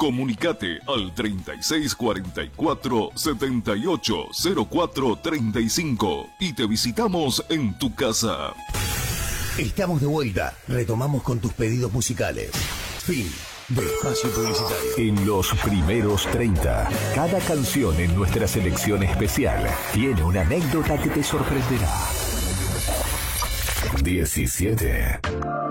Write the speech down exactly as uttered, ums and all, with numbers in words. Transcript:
Comunicate al treinta y seis cuarenta y cuatro, setenta y ocho cero cuatro treinta y cinco y te visitamos en tu casa. Estamos de vuelta. Retomamos con tus pedidos musicales. Fin de espacio publicitario. En los primeros treinta, cada canción en nuestra selección especial tiene una anécdota que te sorprenderá. diecisiete.